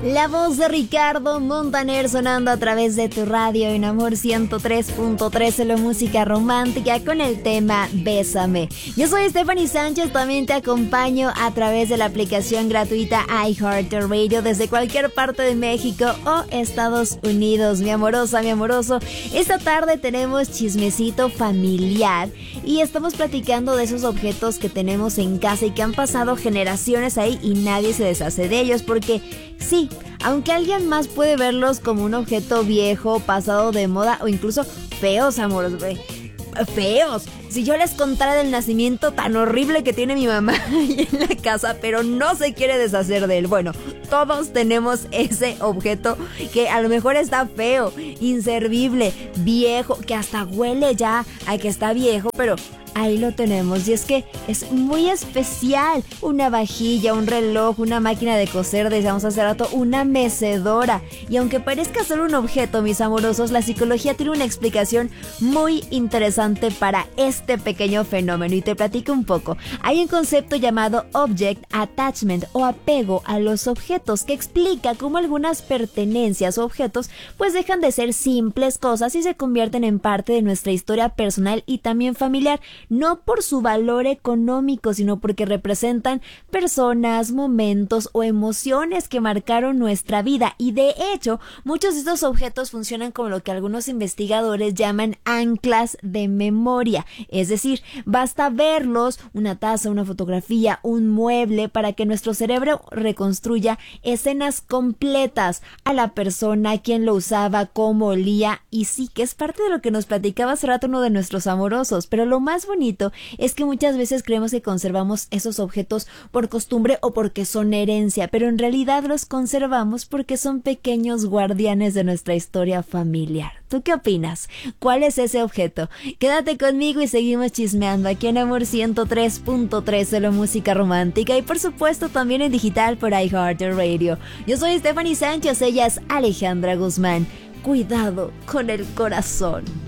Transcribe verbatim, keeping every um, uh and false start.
La voz de Ricardo Montaner sonando a través de tu radio en Amor ciento tres punto tres, solo música romántica con el tema Bésame. Yo soy Stephanie Sánchez, también te acompaño a través de la aplicación gratuita iHeartRadio desde cualquier parte de México o Estados Unidos. Mi amorosa, mi amoroso, esta tarde tenemos chismecito familiar y estamos platicando de esos objetos que tenemos en casa y que han pasado generaciones ahí y nadie se deshace de ellos porque sí, aunque alguien más puede verlos como un objeto viejo, pasado de moda o incluso feos, amores, güey. Feos. Si yo les contara del nacimiento tan horrible que tiene mi mamá ahí en la casa, pero no se quiere deshacer de él. Bueno, todos tenemos ese objeto que a lo mejor está feo, inservible, viejo, que hasta huele ya a que está viejo, pero ahí lo tenemos y es que es muy especial. Una vajilla, un reloj, una máquina de coser, decíamos hace rato, una mecedora. Y aunque parezca solo un objeto, mis amorosos, la psicología tiene una explicación muy interesante para este pequeño fenómeno y te platico un poco. Hay un concepto llamado Object Attachment o apego a los objetos que explica cómo algunas pertenencias o objetos pues dejan de ser simples cosas y se convierten en parte de nuestra historia personal y también familiar. No por su valor económico, sino porque representan personas, momentos o emociones que marcaron nuestra vida. Y de hecho, muchos de estos objetos funcionan como lo que algunos investigadores llaman anclas de memoria. Es decir, basta verlos, una taza, una fotografía, un mueble, para que nuestro cerebro reconstruya escenas completas a la persona, quién lo usaba, cómo olía. Y sí, que es parte de lo que nos platicaba hace rato uno de nuestros amorosos. Pero lo más bonito es que muchas veces creemos que conservamos esos objetos por costumbre o porque son herencia, pero en realidad los conservamos porque son pequeños guardianes de nuestra historia familiar. ¿Tú qué opinas? ¿Cuál es ese objeto? Quédate conmigo y seguimos chismeando aquí en Amor ciento tres punto tres, solo música romántica y por supuesto también en digital por iHeartRadio. Yo soy Stephanie Sánchez, ella es Alejandra Guzmán. Cuidado con el corazón.